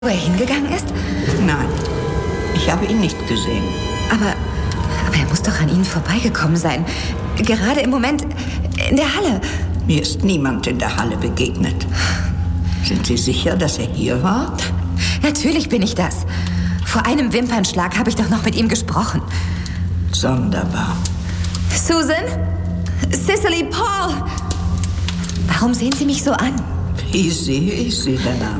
wo er hingegangen ist? Nein, ich habe ihn nicht gesehen. Aber er muss doch an Ihnen vorbeigekommen sein. Gerade im Moment in der Halle. Mir ist niemand in der Halle begegnet. Sind Sie sicher, dass er hier war? Natürlich bin ich das. Vor einem Wimpernschlag habe ich doch noch mit ihm gesprochen. Sonderbar. Susan? Cicely, Paul! Warum sehen Sie mich so an? Wie sehe ich Sie denn an?